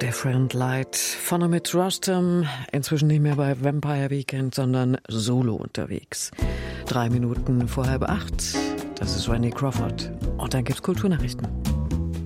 Different Light. Vorne mit Rostam, inzwischen nicht mehr bei Vampire Weekend, sondern solo unterwegs. 3 Minuten vor 7:30. Das ist Randy Crawford. Und dann gibt's Kulturnachrichten.